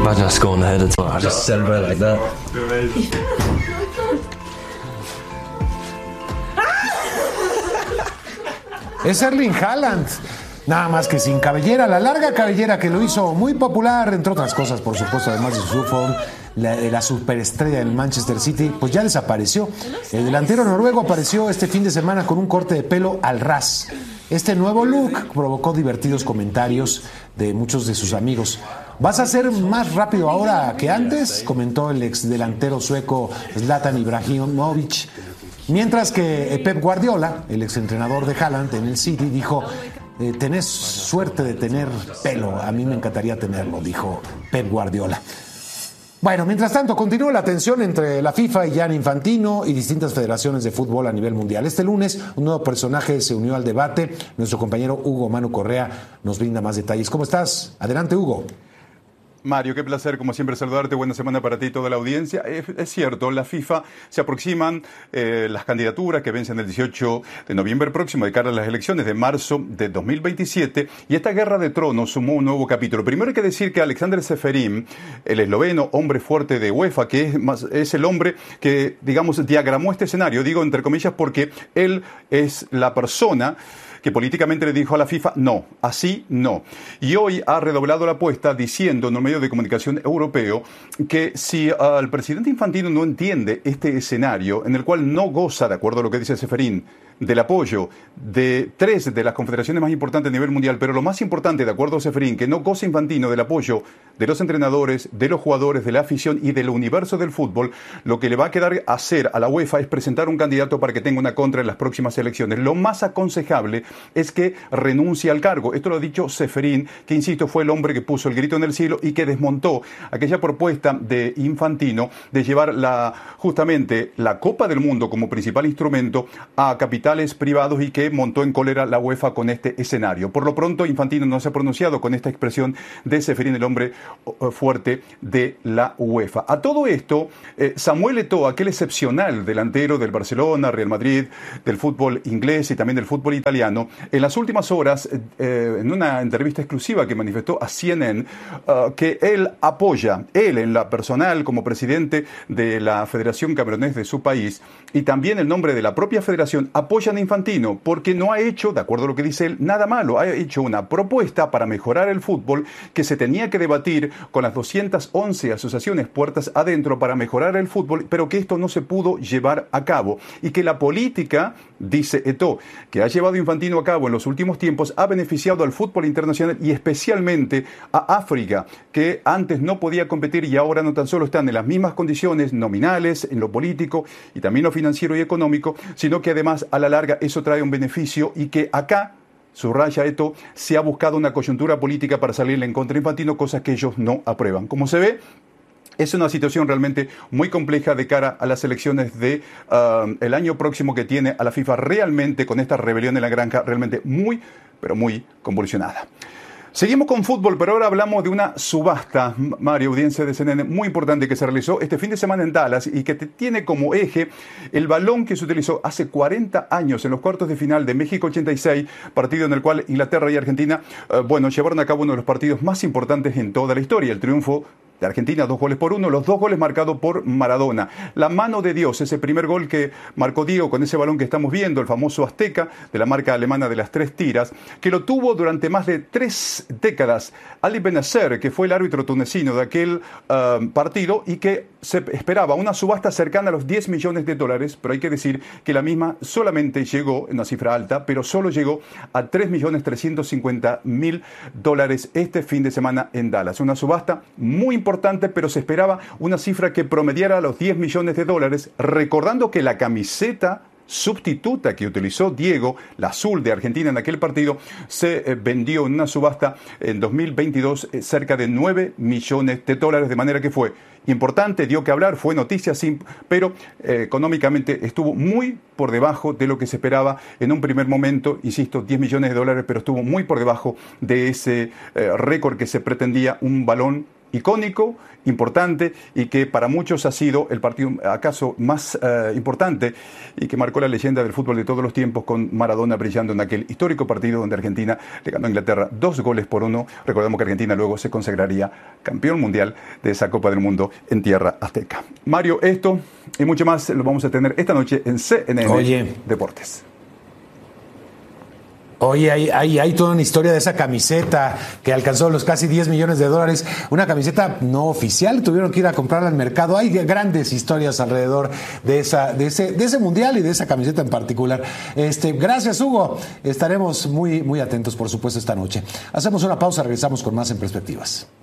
Imagine I score on the header. I just celebrate like that. Es Erling Haaland. Nada más que sin cabellera, la larga cabellera que lo hizo muy popular, entre otras cosas, por supuesto, además de su fútbol, la superestrella del Manchester City, pues ya desapareció. El delantero noruego apareció este fin de semana con un corte de pelo al ras. Este nuevo look provocó divertidos comentarios de muchos de sus amigos. ¿Vas a ser más rápido ahora que antes?, comentó el ex delantero sueco Zlatan Ibrahimovic. Mientras que Pep Guardiola, el exentrenador de Haaland en el City, dijo: tenés suerte de tener pelo, a mí me encantaría tenerlo, dijo Pep Guardiola. Bueno, mientras tanto, continúa la tensión entre la FIFA y Gianni Infantino y distintas federaciones de fútbol a nivel mundial. Este lunes, un nuevo personaje se unió al debate. Nuestro compañero Hugo Manu Correa nos brinda más detalles. ¿Cómo estás? Adelante, Hugo. Mario, qué placer, como siempre, saludarte. Buena semana para ti y toda la audiencia. Es cierto, la FIFA se aproximan las candidaturas que vencen el 18 de noviembre próximo de cara a las elecciones de marzo de 2027, y esta guerra de tronos sumó un nuevo capítulo. Primero hay que decir que Alexander Čeferin, el esloveno, hombre fuerte de UEFA, que es el hombre que, digamos, diagramó este escenario, digo entre comillas porque él es la persona que políticamente le dijo a la FIFA: no, así no. Y hoy ha redoblado la apuesta diciendo en un medio de comunicación europeo que si el presidente Infantino no entiende este escenario en el cual no goza, de acuerdo a lo que dice Čeferin, del apoyo de 3 de las confederaciones más importantes a nivel mundial, pero lo más importante, de acuerdo a Čeferin, que no goza Infantino del apoyo de los entrenadores, de los jugadores, de la afición y del universo del fútbol, lo que le va a quedar hacer a la UEFA es presentar un candidato para que tenga una contra en las próximas elecciones. Lo más aconsejable es que renuncie al cargo. Esto lo ha dicho Čeferin, que, insisto, fue el hombre que puso el grito en el cielo y que desmontó aquella propuesta de Infantino de llevar justamente la Copa del Mundo como principal instrumento a capitales privados, y que montó en cólera la UEFA con este escenario. Por lo pronto, Infantino no se ha pronunciado con esta expresión de Čeferin, el hombre fuerte de la UEFA. A todo esto, Samuel Eto'o, aquel excepcional delantero del Barcelona, Real Madrid, del fútbol inglés y también del fútbol italiano, en las últimas horas, en una entrevista exclusiva que manifestó a CNN, que él apoya, él en la personal como presidente de la Federación Camerunés de su país, y también en nombre de la propia federación, apoyan a Infantino porque no ha hecho, de acuerdo a lo que dice él, nada malo. Ha hecho una propuesta para mejorar el fútbol que se tenía que debatir con las 211 asociaciones puertas adentro para mejorar el fútbol, pero que esto no se pudo llevar a cabo, y que la política, dice Eto'o, que ha llevado Infantino a cabo en los últimos tiempos ha beneficiado al fútbol internacional y especialmente a África, que antes no podía competir y ahora no tan solo están en las mismas condiciones nominales en lo político y también lo financiero y económico, sino que además a la larga eso trae un beneficio, y que acá, subraya Eto'o, se ha buscado una coyuntura política para salirle en contra de Infantino, cosas que ellos no aprueban. Como se ve, es una situación realmente muy compleja de cara a las elecciones de el año próximo, que tiene a la FIFA realmente, con esta rebelión en la granja, realmente muy, pero muy convulsionada. Seguimos con fútbol, pero ahora hablamos de una subasta, Mario, audiencia de CNN, muy importante que se realizó este fin de semana en Dallas y que tiene como eje el balón que se utilizó hace 40 años en los cuartos de final de México 86, partido en el cual Inglaterra y Argentina, llevaron a cabo uno de los partidos más importantes en toda la historia, el triunfo de Argentina, 2-1, los 2 goles marcados por Maradona. La mano de Dios, ese primer gol que marcó Diego con ese balón que estamos viendo, el famoso Azteca, de la marca alemana de las 3 tiras, que lo tuvo durante más de 3 décadas Ali Benacer, que fue el árbitro tunecino de aquel partido, y que se esperaba una subasta cercana a los $10 millones, pero hay que decir que la misma solamente llegó, en una cifra alta, pero solo llegó a $3.350.000 este fin de semana en Dallas. Una subasta muy importante, pero se esperaba una cifra que promediara los $10 millones, recordando que la camiseta sustituta que utilizó Diego, la azul de Argentina en aquel partido, se vendió en una subasta en 2022 cerca de $9 millones, de manera que fue importante, dio que hablar, fue noticia, pero económicamente estuvo muy por debajo de lo que se esperaba en un primer momento, insisto, $10 millones, pero estuvo muy por debajo de ese récord que se pretendía, un balón icónico, importante y que para muchos ha sido el partido acaso más importante y que marcó la leyenda del fútbol de todos los tiempos, con Maradona brillando en aquel histórico partido donde Argentina le ganó a Inglaterra 2-1. Recordemos que Argentina luego se consagraría campeón mundial de esa Copa del Mundo en tierra azteca. Mario, esto y mucho más lo vamos a tener esta noche en CNN Deportes. Oye, hay toda una historia de esa camiseta que alcanzó los casi $10 millones. Una camiseta no oficial, tuvieron que ir a comprarla al mercado. Hay grandes historias alrededor de ese mundial y de esa camiseta en particular. Gracias, Hugo. Estaremos muy, muy atentos, por supuesto, esta noche. Hacemos una pausa, regresamos con más en Perspectivas.